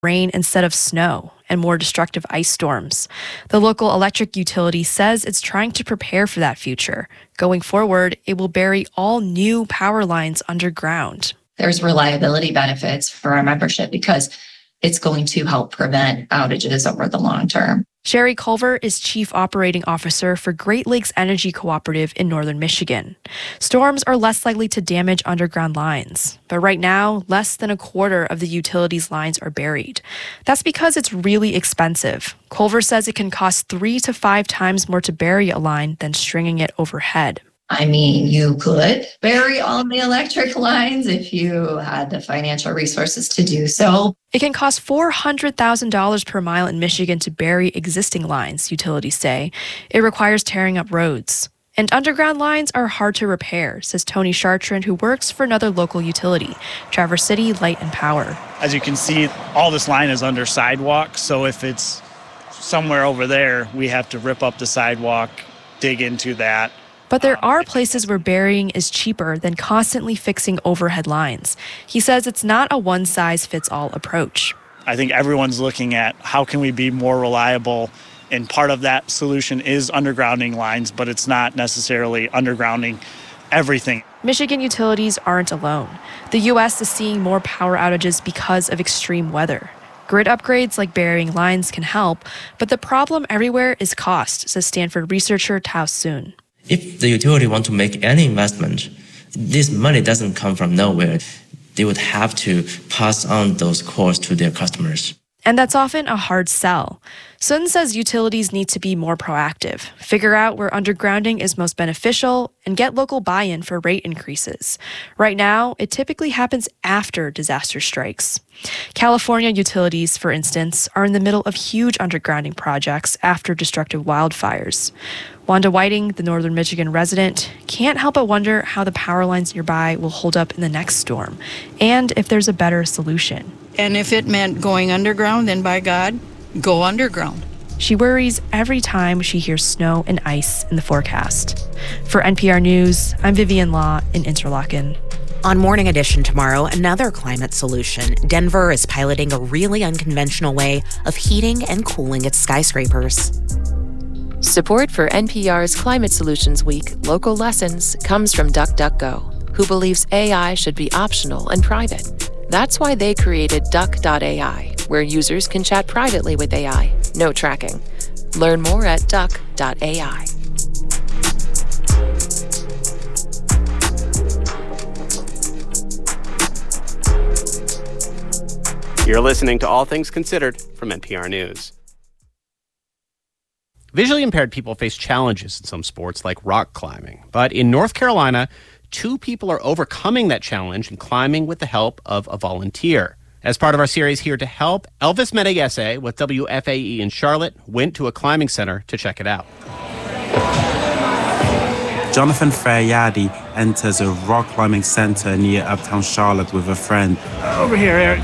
rain instead of snow and more destructive ice storms. The local electric utility says it's trying to prepare for that future. Going forward, it will bury all new power lines underground. There's reliability benefits for our membership because it's going to help prevent outages over the long term. Sherry Culver is Chief Operating Officer for Great Lakes Energy Cooperative in northern Michigan. Storms are less likely to damage underground lines, but right now, less than a quarter of the utility's lines are buried. That's because it's really expensive. Culver says it can cost 3 to 5 times more to bury a line than stringing it overhead. I mean, you could bury all the electric lines if you had the financial resources to do so. It can cost $400,000 per mile in Michigan to bury existing lines, utilities say. It requires tearing up roads. And underground lines are hard to repair, says Tony Chartrand, who works for another local utility, Traverse City Light and Power. As you can see, all this line is under sidewalk, so if it's somewhere over there, we have to rip up the sidewalk, dig into that. But there are places where burying is cheaper than constantly fixing overhead lines. He says it's not a one-size-fits-all approach. I think everyone's looking at how can we be more reliable, and part of that solution is undergrounding lines, but it's not necessarily undergrounding everything. Michigan utilities aren't alone. The U.S. is seeing more power outages because of extreme weather. Grid upgrades like burying lines can help, but the problem everywhere is cost, says Stanford researcher Tao Soon. If the utility want to make any investment, this money doesn't come from nowhere. They would have to pass on those costs to their customers. And that's often a hard sell. Sun says utilities need to be more proactive, figure out where undergrounding is most beneficial, and get local buy-in for rate increases. Right now, it typically happens after disaster strikes. California utilities, for instance, are in the middle of huge undergrounding projects after destructive wildfires. Wanda Whiting, the northern Michigan resident, can't help but wonder how the power lines nearby will hold up in the next storm, and if there's a better solution. And if it meant going underground, then by God, go underground. She worries every time she hears snow and ice in the forecast. For NPR News, I'm Vivian Law in Interlaken. On Morning Edition tomorrow, another climate solution. Denver is piloting a really unconventional way of heating and cooling its skyscrapers. Support for NPR's Climate Solutions Week Local Lessons comes from DuckDuckGo, who believes AI should be optional and private. That's why they created Duck.ai, where users can chat privately with AI. No tracking. Learn more at Duck.ai. You're listening to All Things Considered from NPR News. Visually impaired people face challenges in some sports like rock climbing. But in North Carolina, 2 people are overcoming that challenge and climbing with the help of a volunteer. As part of our series Here to Help, Elvis Medeyese with WFAE in Charlotte went to a climbing center to check it out. Jonathan Faryadi enters a rock climbing center near Uptown Charlotte with a friend. Over here, Eric.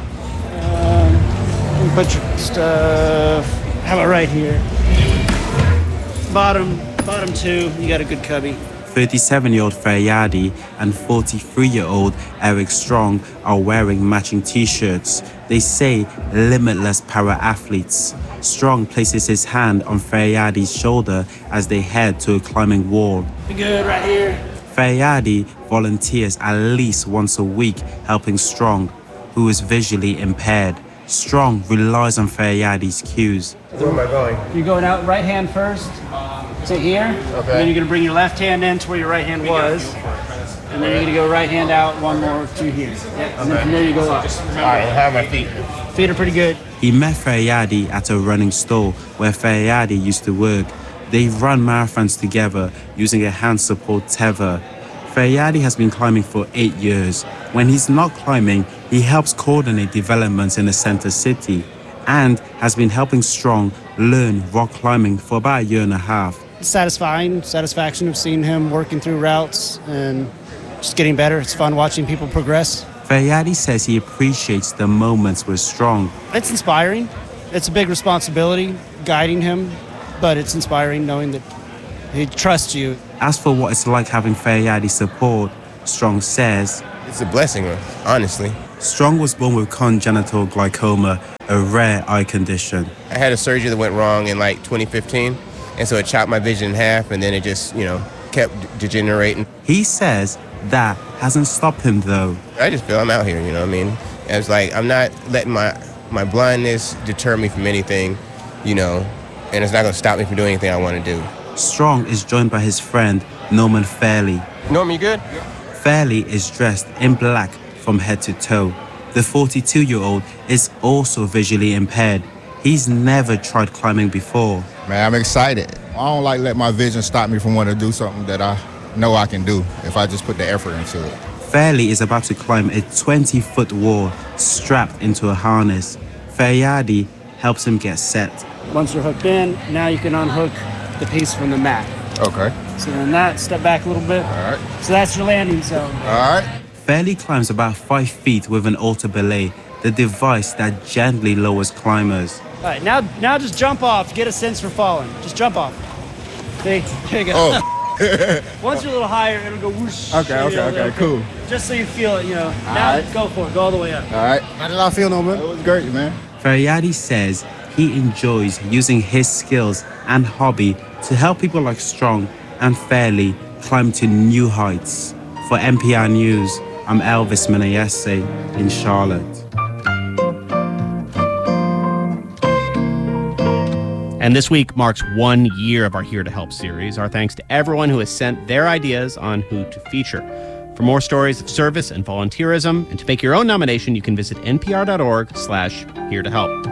Put your stuff. How about right here? Bottom 2, you got a good cubby. 37-year-old Faryadi and 43-year-old Eric Strong are wearing matching t-shirts. They say limitless para-athletes. Strong places his hand on Faryadi's shoulder as they head to a climbing wall. You good right here? Faryadi volunteers at least once a week helping Strong, who is visually impaired. Strong relies on Faryadi's cues. Where am I going? You're going out right hand first. Sit here. Okay. And then you're going to bring your left hand in to where your right hand was. And then you're going to go right hand out one more to here. Yep. Okay. And then from there you go up. All right, how are my feet? Feet are pretty good. He met Faryadi at a running store where Faryadi used to work. They run marathons together using a hand support tether. Faryadi has been climbing for 8 years. When he's not climbing, he helps coordinate developments in the center city and has been helping Strong learn rock climbing for about 1.5 years. Satisfaction of seeing him working through routes and just getting better. It's fun watching people progress. Faryadi says he appreciates the moments with Strong. It's inspiring. It's a big responsibility guiding him, but it's inspiring knowing that he trusts you. As for what it's like having Faryadi's support, Strong says, it's a blessing, honestly. Strong was born with congenital glaucoma, a rare eye condition. I had a surgery that went wrong in like 2015, and so it chopped my vision in half, and then it just, kept degenerating. He says that hasn't stopped him, though. I just feel I'm out here, It's like I'm not letting my blindness deter me from anything, and it's not going to stop me from doing anything I want to do. Strong is joined by his friend, Norman Fairley. Norman, you good? Fairley is dressed in black from head to toe. The 42-year-old is also visually impaired. He's never tried climbing before. Man, I'm excited. I don't like let my vision stop me from wanting to do something that I know I can do if I just put the effort into it. Fairley is about to climb a 20-foot wall strapped into a harness. Faryadi helps him get set. Once you're hooked in, now you can unhook the piece from the mat. Okay. So then step back a little bit. All right. So that's your landing zone. All right. Fairley climbs about 5 feet with an altar belay, the device that gently lowers climbers. All right, now just jump off. Get a sense for falling. Just jump off. See? Here you go. Oh. Once you're a little higher, it'll go whoosh. Okay, cool. Just so you feel it, Now right. go for it. Go all the way up. All right. How did I feel, Norman? It was great, man. Faryadi says he enjoys using his skills and hobby to help people like Strong and Fairley climb to new heights. For NPR News, I'm Elvis Menayese in Charlotte. And this week marks 1 year of our Here to Help series. Our thanks to everyone who has sent their ideas on who to feature. For more stories of service and volunteerism, and to make your own nomination, you can visit npr.org/here to help.